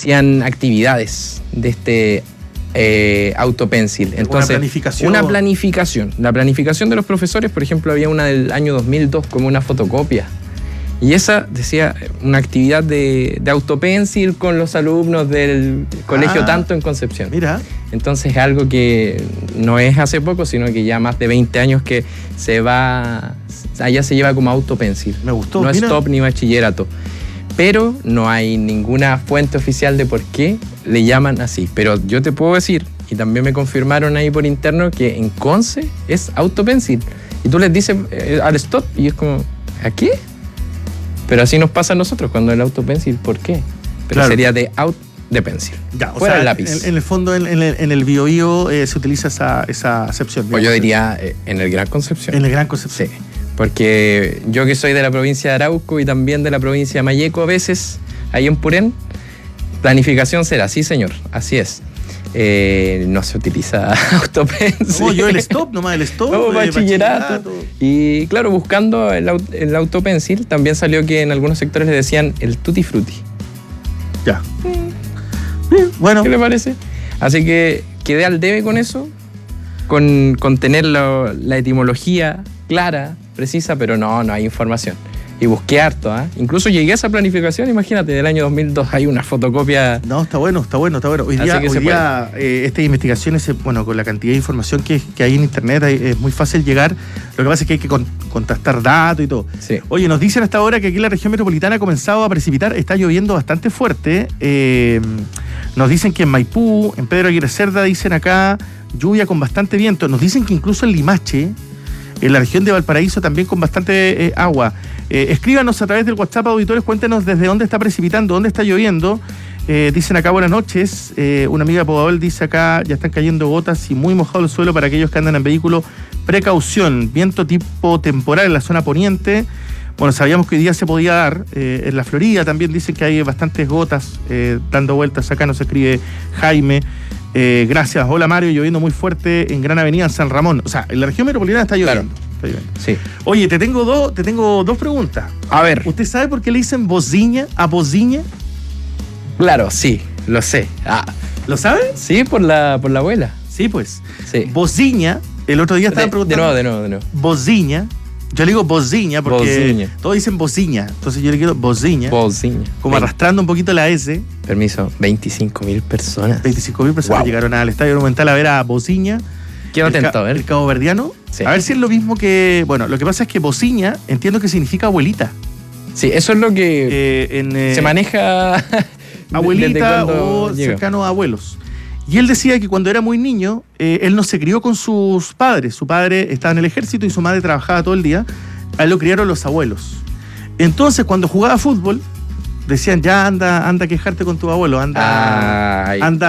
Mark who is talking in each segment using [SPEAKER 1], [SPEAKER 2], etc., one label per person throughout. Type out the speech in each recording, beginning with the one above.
[SPEAKER 1] hacían actividades de este autopencil. Entonces, una planificación. La planificación de los profesores, por ejemplo, había una del año 2002 como una fotocopia. Y esa decía una actividad de autopencil con los alumnos del colegio Tanto en Concepción.
[SPEAKER 2] Mira.
[SPEAKER 1] Entonces es algo que no es hace poco, sino que ya más de 20 años que allá se lleva como autopencil.
[SPEAKER 2] Me gustó.
[SPEAKER 1] No es top ni bachillerato. Pero no hay ninguna fuente oficial de por qué le llaman así. Pero yo te puedo decir, y también me confirmaron ahí por interno, que en Conce es autopencil. Y tú les dices al stop y es como, ¿a qué? Pero así nos pasa a nosotros cuando el autopencil, ¿por qué? Pero claro, sería de pencil.
[SPEAKER 2] Ya, fuera el lápiz. En el fondo, en el Biobío se utiliza esa acepción.
[SPEAKER 1] Pues yo diría en el Gran Concepción.
[SPEAKER 2] En el Gran Concepción.
[SPEAKER 1] Sí. Porque yo que soy de la provincia de Arauco y también de la provincia de Malleco a veces, ahí en Purén, planificación será, sí señor, así es. No se utiliza autopencil.
[SPEAKER 2] No, yo el stop, nomás el stop.
[SPEAKER 1] No, bachillerato. Y claro, buscando el autopencil, también salió que en algunos sectores le decían el tutti frutti.
[SPEAKER 2] Ya. Bueno.
[SPEAKER 1] ¿Qué le parece? Así que quedé al debe con eso, con tener la etimología clara, precisa, pero no hay información. Y busqué harto, ¿eh? Incluso llegué a esa planificación, imagínate, del año 2002 hay una fotocopia.
[SPEAKER 2] No, está bueno. Hoy día estas investigaciones, con la cantidad de información que hay en internet, es muy fácil llegar. Lo que pasa es que hay que contrastar datos y todo.
[SPEAKER 1] Sí.
[SPEAKER 2] Oye, nos dicen hasta ahora que aquí en la región metropolitana ha comenzado a precipitar, está lloviendo bastante fuerte. Nos dicen que en Maipú, en Pedro Aguirre Cerda, dicen acá, lluvia con bastante viento. Nos dicen que incluso en Limache, en la región de Valparaíso, también con bastante agua. Escríbanos a través del WhatsApp, auditores, cuéntenos desde dónde está precipitando, dónde está lloviendo. Dicen acá buenas noches. Una amiga de Podabel dice acá, ya están cayendo gotas y muy mojado el suelo para aquellos que andan en vehículo. Precaución, viento tipo temporal en la zona poniente. Bueno, sabíamos que hoy día se podía dar. En la Florida también dicen que hay bastantes gotas dando vueltas. Acá nos escribe Jaime. Gracias. Hola Mario, lloviendo muy fuerte en Gran Avenida, en San Ramón. O sea, en la región metropolitana está lloviendo.
[SPEAKER 1] Claro.
[SPEAKER 2] Está lloviendo.
[SPEAKER 1] Sí.
[SPEAKER 2] Oye, te tengo dos preguntas.
[SPEAKER 1] A ver.
[SPEAKER 2] ¿Usted sabe por qué le dicen bociña a bociña?
[SPEAKER 1] Claro, sí, lo sé.
[SPEAKER 2] ¿Lo sabe?
[SPEAKER 1] Sí, por la abuela.
[SPEAKER 2] Sí, pues.
[SPEAKER 1] Sí.
[SPEAKER 2] Bociña, el otro día estaban preguntando.
[SPEAKER 1] De nuevo.
[SPEAKER 2] Bociña. Yo le digo bociña porque
[SPEAKER 1] bociña.
[SPEAKER 2] Todos dicen bociña. Entonces yo le quiero bociña.
[SPEAKER 1] Bociña.
[SPEAKER 2] Como arrastrando un poquito la S.
[SPEAKER 1] Permiso, 25.000 personas.
[SPEAKER 2] 25.000 personas llegaron al Estadio Monumental a ver a bociña.
[SPEAKER 1] Qué atento, a ver.
[SPEAKER 2] El caboverdiano.
[SPEAKER 1] Sí.
[SPEAKER 2] A ver si es lo mismo que... Bueno, lo que pasa es que bociña entiendo que significa abuelita.
[SPEAKER 1] Sí, eso es lo que se maneja...
[SPEAKER 2] Abuelita o cercano a abuelos. Y él decía que cuando era muy niño, él no se crió con sus padres. Su padre estaba en el ejército y su madre trabajaba todo el día. A él lo criaron los abuelos. Entonces, cuando jugaba fútbol, decían, ya anda a quejarte con tu abuelo, anda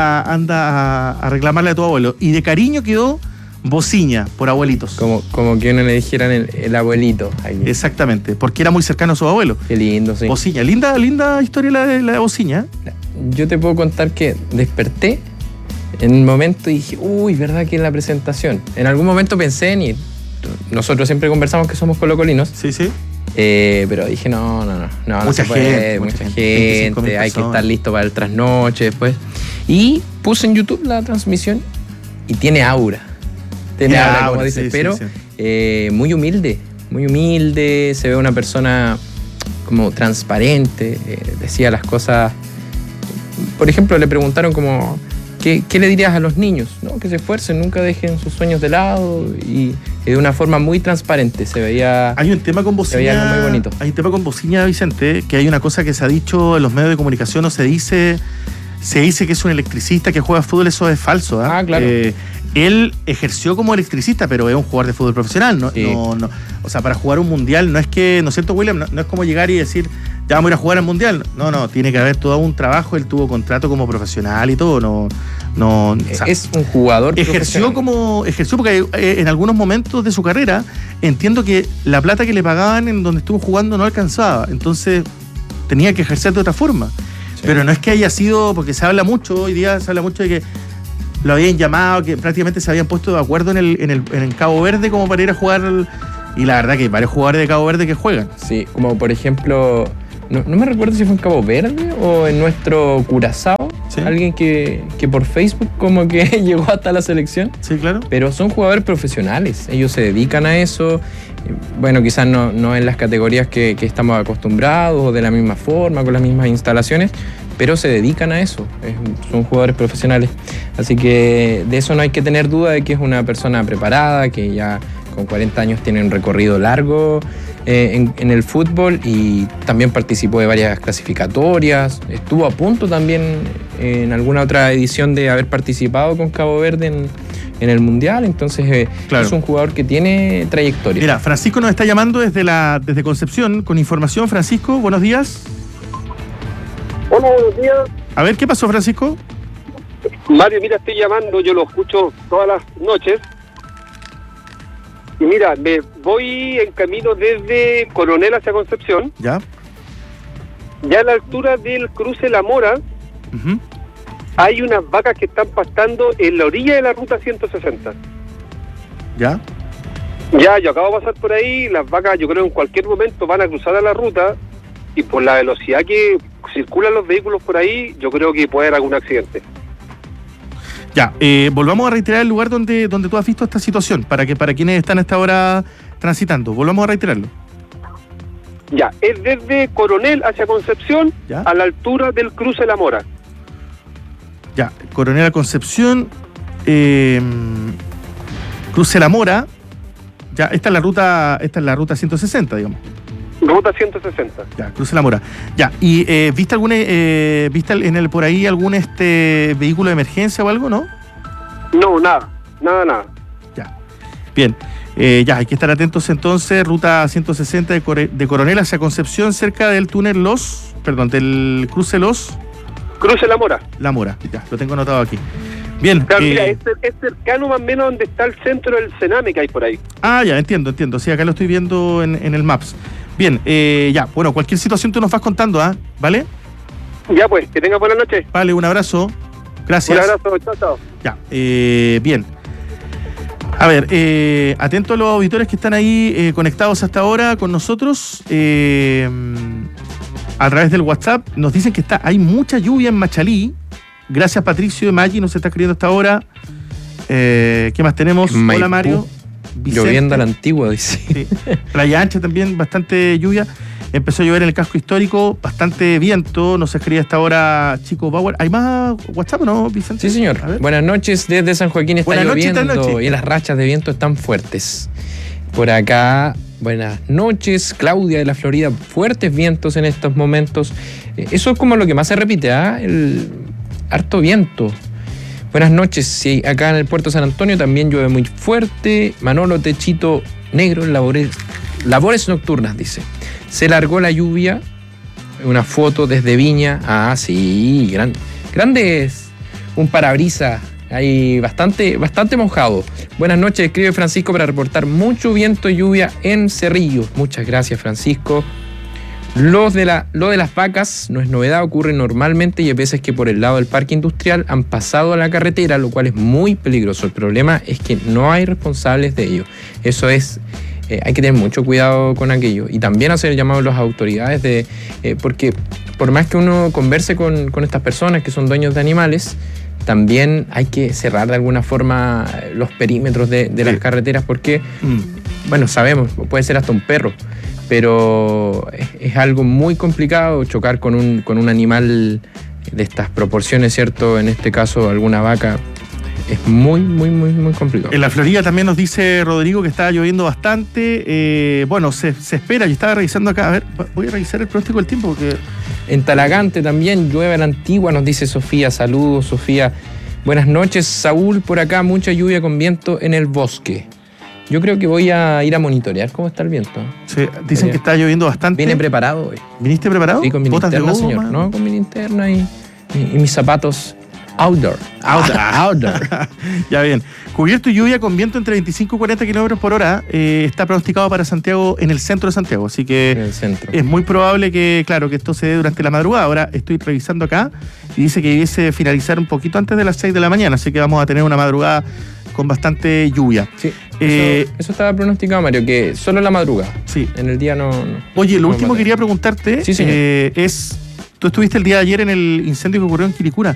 [SPEAKER 2] a reclamarle a tu abuelo. Y de cariño quedó bociña, por abuelitos.
[SPEAKER 1] Como que uno le dijeran el abuelito. Ahí.
[SPEAKER 2] Exactamente, porque era muy cercano a su abuelo.
[SPEAKER 1] Qué lindo, sí.
[SPEAKER 2] Bociña, linda historia la de bociña.
[SPEAKER 1] Yo te puedo contar que desperté en un momento y dije, uy, ¿verdad que en la presentación? En algún momento pensé en ir. Nosotros siempre conversamos que somos colocolinos.
[SPEAKER 2] Sí, sí.
[SPEAKER 1] Pero dije, no se puede, mucha gente, hay que estar listo para el trasnoche después. Y puse en YouTube la transmisión y tiene aura. Tiene aura, como dices, pero muy humilde, se ve una persona como transparente, decía las cosas. Por ejemplo, le preguntaron como, ¿qué le dirías a los niños? ¿No? Que se esfuercen, nunca dejen sus sueños de lado, y de una forma muy transparente se veía.
[SPEAKER 2] Hay un tema con bociña,
[SPEAKER 1] se veía muy bonito.
[SPEAKER 2] Hay un tema con bociña, Vicente, que hay una cosa que se ha dicho en los medios de comunicación, o se dice que es un electricista que juega fútbol. Eso es falso, ¿eh?
[SPEAKER 1] Claro.
[SPEAKER 2] Él ejerció como electricista, pero es un jugador de fútbol profesional, ¿no?
[SPEAKER 1] Sí.
[SPEAKER 2] No, o sea, para jugar un mundial no es que, ¿no es cierto, William? No es como llegar y decir, ya vamos a ir a jugar al mundial. No, tiene que haber todo un trabajo. Él tuvo contrato como profesional y todo. O sea,
[SPEAKER 1] es un jugador
[SPEAKER 2] ejerció porque en algunos momentos de su carrera entiendo que la plata que le pagaban en donde estuvo jugando no alcanzaba. Entonces tenía que ejercer de otra forma. Sí. Pero no es que haya sido, porque hoy día se habla mucho de que lo habían llamado, que prácticamente se habían puesto de acuerdo en el Cabo Verde como para ir a jugar. Y la verdad que hay varios jugadores de Cabo Verde que juegan.
[SPEAKER 1] Sí, como por ejemplo, no me recuerdo si fue en Cabo Verde o en nuestro Curazao,
[SPEAKER 2] Sí.
[SPEAKER 1] Alguien que por Facebook como que llegó hasta la selección.
[SPEAKER 2] Sí, claro.
[SPEAKER 1] Pero son jugadores profesionales. Ellos se dedican a eso. Bueno, quizás no en las categorías que estamos acostumbrados o de la misma forma, con las mismas instalaciones, pero se dedican a eso. Son jugadores profesionales. Así que de eso no hay que tener duda de que es una persona preparada, que ya con 40 años tiene un recorrido largo en el fútbol y también participó de varias clasificatorias. Estuvo a punto también en alguna otra edición de haber participado con Cabo Verde en el Mundial. Entonces claro, es un jugador que tiene trayectoria.
[SPEAKER 2] Mira, Francisco nos está llamando desde Concepción con información. Francisco, buenos días.
[SPEAKER 3] Hola, buenos días.
[SPEAKER 2] A ver, ¿qué pasó, Francisco?
[SPEAKER 3] Mario, mira, estoy llamando, yo lo escucho todas las noches. Y mira, me voy en camino desde Coronel hacia Concepción.
[SPEAKER 2] Ya.
[SPEAKER 3] Ya a la altura del cruce La Mora, hay unas vacas que están pastando en la orilla de la ruta 160.
[SPEAKER 2] Ya.
[SPEAKER 3] Ya, yo acabo de pasar por ahí, las vacas yo creo en cualquier momento van a cruzar a la ruta y por la velocidad que circulan los vehículos por ahí, yo creo que puede haber algún accidente.
[SPEAKER 2] Ya, volvamos a reiterar el lugar donde tú has visto esta situación, para quienes están a esta hora transitando. Volvamos a reiterarlo.
[SPEAKER 3] Ya, es desde Coronel hacia Concepción,
[SPEAKER 2] ¿ya?
[SPEAKER 3] A la altura del cruce La Mora.
[SPEAKER 2] Ya, Coronel a Concepción, cruce La Mora. Ya, esta es la ruta 160, digamos.
[SPEAKER 3] Ruta 160.
[SPEAKER 2] Ya, cruce La Mora. Ya, ¿y viste por ahí algún vehículo de emergencia o algo, no?
[SPEAKER 3] No, nada.
[SPEAKER 2] Ya, bien. Ya, hay que estar atentos entonces. Ruta 160 de Coronel hacia Concepción, cerca del túnel del cruce
[SPEAKER 3] Cruce La Mora.
[SPEAKER 2] La Mora, ya, lo tengo anotado aquí. Bien.
[SPEAKER 3] Claro, mira, es cercano más o menos donde está el centro del Sename que hay por ahí.
[SPEAKER 2] Ah, ya, entiendo. Sí, acá lo estoy viendo en el Maps. Bien, ya, bueno, cualquier situación tú nos vas contando, ¿vale?
[SPEAKER 3] Ya pues, que tenga buena noche.
[SPEAKER 2] Vale, un abrazo. Gracias.
[SPEAKER 3] Un abrazo, chao.
[SPEAKER 2] Ya, bien. A ver, atento a los auditores que están ahí conectados hasta ahora con nosotros. A través del WhatsApp nos dicen que hay mucha lluvia en Machalí. Gracias, Patricio de Maggi, nos está escribiendo hasta ahora. ¿Qué más tenemos? Hola, Mario.
[SPEAKER 1] Vicente. Lloviendo a la antigua, dice.
[SPEAKER 2] Sí. Playa Ancha también, bastante lluvia. Empezó a llover en el casco histórico, bastante viento. Nos escribe hasta ahora Chico Bauer. ¿Hay más WhatsApp o no, Vicente?
[SPEAKER 1] Sí, señor. Buenas noches, desde San Joaquín está lloviendo y las rachas de viento están fuertes. Por acá, buenas noches, Claudia de la Florida. Fuertes vientos en estos momentos. Eso es como lo que más se repite, el harto viento. Buenas noches, sí, acá en el puerto de San Antonio también llueve muy fuerte. Manolo Techito Negro, labores nocturnas, dice. Se largó la lluvia, una foto desde Viña. Ah, sí, grande es un parabrisas, hay bastante mojado. Buenas noches, escribe Francisco para reportar mucho viento y lluvia en Cerrillo. Muchas gracias, Francisco. Lo de las vacas no es novedad, ocurre normalmente y hay veces que por el lado del parque industrial han pasado a la carretera, lo cual es muy peligroso. El problema es que no hay responsables de ello. Eso es, hay que tener mucho cuidado con aquello. Y también hacer llamado a las autoridades porque por más que uno converse con estas personas que son dueños de animales, también hay que cerrar de alguna forma los perímetros de las carreteras porque, bueno, sabemos, puede ser hasta un perro. Pero es algo muy complicado chocar con un animal de estas proporciones, ¿cierto? En este caso, alguna vaca. Es muy complicado.
[SPEAKER 2] En la Florida también nos dice Rodrigo que está lloviendo bastante. Bueno, se espera. Yo estaba revisando acá. A ver, voy a revisar el pronóstico del tiempo porque...
[SPEAKER 1] En Talagante también llueve a la antigua, nos dice Sofía. Saludos, Sofía. Buenas noches, Saúl. Por acá mucha lluvia con viento en el bosque. Yo creo que voy a ir a monitorear cómo está el viento.
[SPEAKER 2] Sí, dicen que está lloviendo bastante.
[SPEAKER 1] Vine preparado hoy.
[SPEAKER 2] ¿Viniste preparado?
[SPEAKER 1] Sí, con mi linterna, señor. No, con mi linterna y mis zapatos outdoor.
[SPEAKER 2] Ya bien. Cubierto y lluvia con viento entre 25 y 40 kilómetros por hora. Está pronosticado para Santiago, en el centro de Santiago. Así que es muy probable que esto se dé durante la madrugada. Ahora estoy revisando acá y dice que debiese finalizar un poquito antes de las 6 de la mañana. Así que vamos a tener una madrugada con bastante lluvia.
[SPEAKER 1] Sí, eso estaba pronosticado, Mario, que solo en la madrugada.
[SPEAKER 2] Sí.
[SPEAKER 1] En el día no.
[SPEAKER 2] Oye, lo último que quería preguntarte
[SPEAKER 1] sí,
[SPEAKER 2] es, tú estuviste el día de ayer en el incendio que ocurrió en Quilicura.